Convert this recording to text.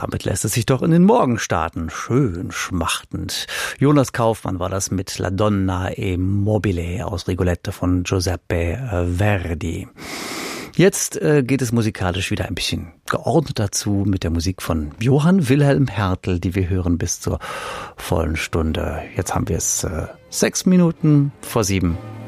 Damit lässt es sich doch in den Morgen starten. Schön schmachtend. Jonas Kaufmann war das mit La Donna e Mobile aus Rigoletto von Giuseppe Verdi. Jetzt geht es musikalisch wieder ein bisschen geordnet dazu mit der Musik von Johann Wilhelm Hertel, die wir hören bis zur vollen Stunde. Jetzt haben wir es 6 Minuten vor 7.